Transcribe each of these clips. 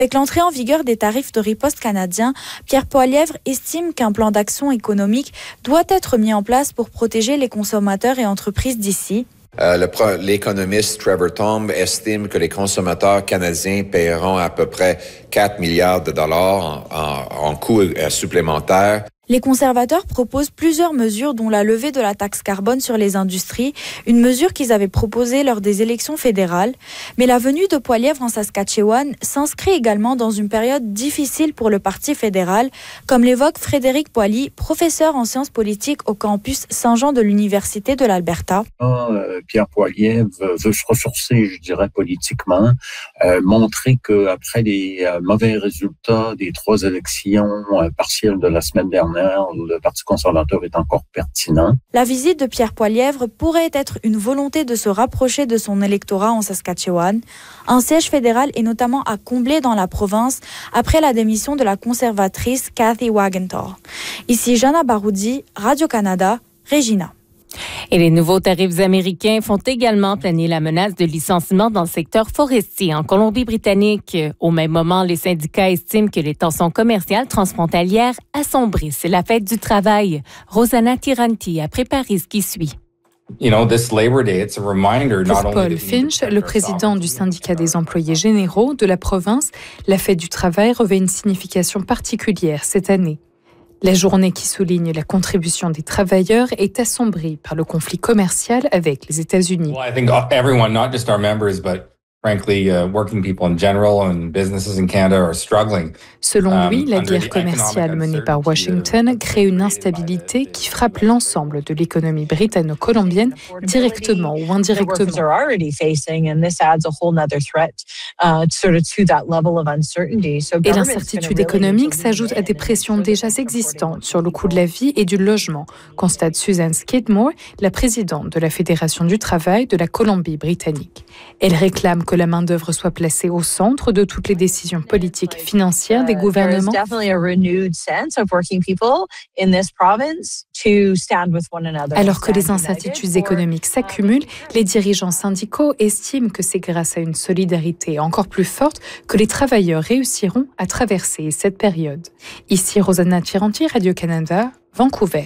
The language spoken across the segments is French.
Avec l'entrée en vigueur des tarifs de riposte canadiens, Pierre Poilievre estime qu'un plan d'action économique doit être mis en place pour protéger les consommateurs et entreprises d'ici. L'économiste Trevor Tombe estime que les consommateurs canadiens paieront à peu près 4 milliards de dollars en coûts supplémentaires. Les conservateurs proposent plusieurs mesures, dont la levée de la taxe carbone sur les industries, une mesure qu'ils avaient proposée lors des élections fédérales. Mais la venue de Poilievre en Saskatchewan s'inscrit également dans une période difficile pour le Parti fédéral, comme l'évoque Frédéric Poily, professeur en sciences politiques au campus Saint-Jean de l'Université de l'Alberta. Pierre Poilievre veut se ressourcer, je dirais, politiquement, montrer qu'après les mauvais résultats des 3 élections partielles de la semaine dernière, le Parti conservateur est encore pertinent. La visite de Pierre Poilievre pourrait être une volonté de se rapprocher de son électorat en Saskatchewan. Un siège fédéral est notamment à combler dans la province après la démission de la conservatrice Cathy Wagenthal. Ici Jana Baroudi, Radio-Canada, Regina. Et les nouveaux tarifs américains font également planer la menace de licenciement dans le secteur forestier en Colombie-Britannique. Au même moment, les syndicats estiment que les tensions commerciales transfrontalières assombrissent la fête du travail. Rosanna Tiranti a préparé ce qui suit. Pour Paul Finch, le président du syndicat des employés généraux de la province, la fête du travail revêt une signification particulière cette année. La journée qui souligne la contribution des travailleurs est assombrie par le conflit commercial avec les États-Unis. Selon lui, la guerre commerciale menée par Washington crée une instabilité qui frappe l'ensemble de l'économie britanno-colombienne, directement ou indirectement. Et l'incertitude économique s'ajoute à des pressions déjà existantes sur le coût de la vie et du logement, constate Susan Skidmore, la présidente de la Fédération du travail de la Colombie-Britannique. Elle réclame que la main-d'œuvre soit placée au centre de toutes les décisions politiques financières des gouvernements. Alors que les incertitudes économiques s'accumulent, les dirigeants syndicaux estiment que c'est grâce à une solidarité encore plus forte que les travailleurs réussiront à traverser cette période. Ici Rosanna Tiranti, Radio-Canada, Vancouver.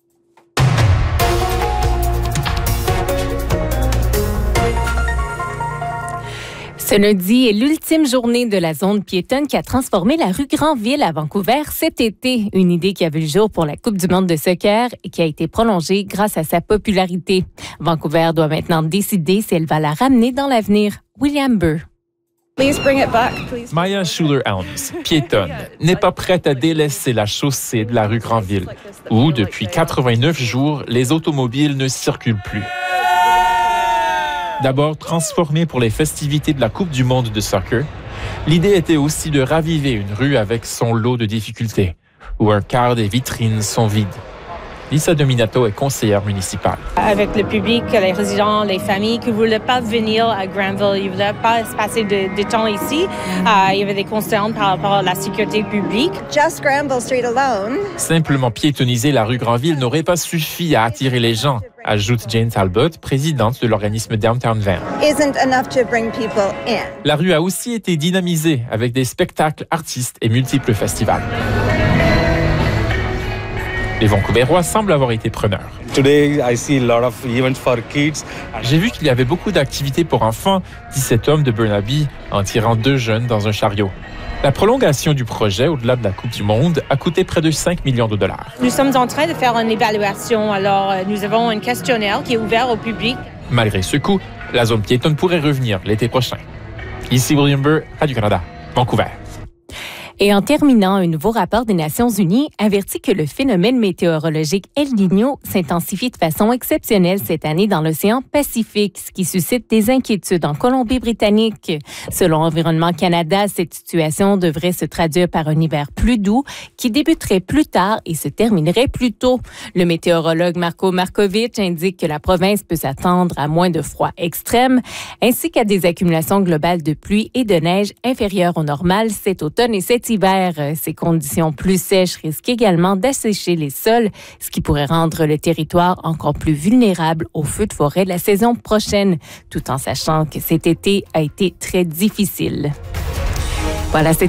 Ce lundi est l'ultime journée de la zone piétonne qui a transformé la rue Granville à Vancouver cet été. Une idée qui a vu le jour pour la Coupe du monde de soccer et qui a été prolongée grâce à sa popularité. Vancouver doit maintenant décider si elle va la ramener dans l'avenir. William Burr. Maya Schuler-Helms, piétonne, n'est pas prête à délaisser la chaussée de la rue Granville, où, depuis 89 jours, les automobiles ne circulent plus. D'abord transformée pour les festivités de la Coupe du monde de soccer, l'idée était aussi de raviver une rue avec son lot de difficultés, où un quart des vitrines sont vides. Lisa Dominato est conseillère municipale. Avec le public, les résidents, les familles qui ne voulaient pas venir à Granville, ils ne voulaient pas passer de temps ici. Il y avait des concerns par rapport à la sécurité publique. Just Granville Street alone. Simplement piétonniser la rue Granville n'aurait pas suffi à attirer les gens, ajoute Jane Talbot, présidente de l'organisme Downtown Van. Isn't enough to bring people in. La rue a aussi été dynamisée avec des spectacles, artistes et multiples festivals. Les Vancouverois semblent avoir été preneurs. J'ai vu qu'il y avait beaucoup d'activités pour enfants, dit cet homme de Burnaby, en tirant 2 jeunes dans un chariot. La prolongation du projet, au-delà de la Coupe du monde, a coûté près de 5 millions de dollars. Nous sommes en train de faire une évaluation. Alors, nous avons un questionnaire qui est ouvert au public. Malgré ce coût, la zone piétonne pourrait revenir l'été prochain. Ici William Burr, Radio-Canada, Vancouver. Et en terminant, un nouveau rapport des Nations unies avertit que le phénomène météorologique El Niño s'intensifie de façon exceptionnelle cette année dans l'océan Pacifique, ce qui suscite des inquiétudes en Colombie-Britannique. Selon Environnement Canada, cette situation devrait se traduire par un hiver plus doux qui débuterait plus tard et se terminerait plus tôt. Le météorologue Marco Markovic indique que la province peut s'attendre à moins de froid extrême, ainsi qu'à des accumulations globales de pluie et de neige inférieures au normal cet automne et cet hiver. Ces conditions plus sèches risquent également d'assécher les sols, ce qui pourrait rendre le territoire encore plus vulnérable aux feux de forêt la saison prochaine, tout en sachant que cet été a été très difficile. Voilà, c'est